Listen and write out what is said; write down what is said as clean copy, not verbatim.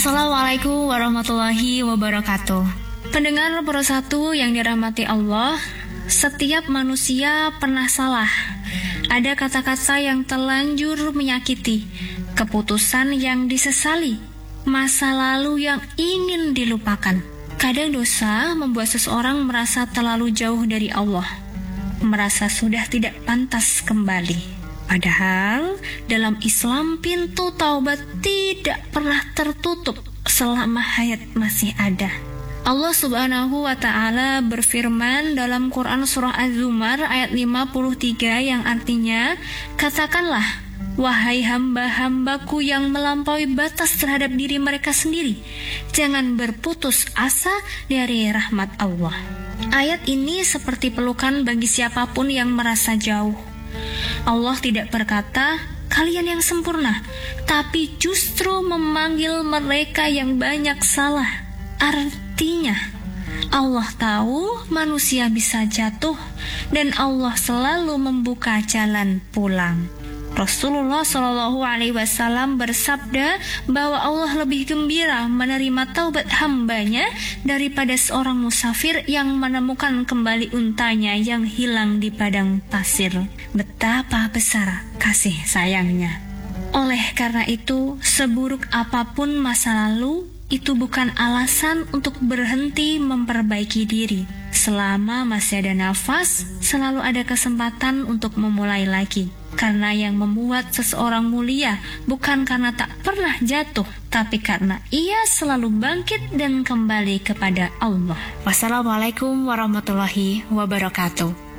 Assalamualaikum warahmatullahi wabarakatuh. Pendengar persatu yang dirahmati Allah, setiap manusia pernah salah. Ada kata-kata yang terlanjur menyakiti, keputusan yang disesali, masa lalu yang ingin dilupakan. Kadang dosa membuat seseorang merasa terlalu jauh dari Allah, merasa sudah tidak pantas kembali. Padahal dalam Islam pintu taubat tidak pernah tertutup selama hayat masih ada. Allah Subhanahu wa Ta'ala berfirman dalam Quran Surah Az-Zumar ayat 53 yang artinya, katakanlah, wahai hamba-hambaku yang melampaui batas terhadap diri mereka sendiri, jangan berputus asa dari rahmat Allah. Ayat ini seperti pelukan bagi siapapun yang merasa jauh. Allah tidak berkata, kalian yang sempurna, tapi justru memanggil mereka yang banyak salah. Artinya, Allah tahu manusia bisa jatuh dan Allah selalu membuka jalan pulang. Rasulullah SAW bersabda bahwa Allah lebih gembira menerima taubat hambanya daripada seorang musafir yang menemukan kembali untanya yang hilang di padang pasir. Betapa besar kasih sayangnya. Oleh karena itu, seburuk apapun masa lalu, itu bukan alasan untuk berhenti memperbaiki diri. Selama masih ada nafas, selalu ada kesempatan untuk memulai lagi. Karena yang membuat seseorang mulia bukan karena tak pernah jatuh, tapi karena ia selalu bangkit dan kembali kepada Allah. Wassalamualaikum warahmatullahi wabarakatuh.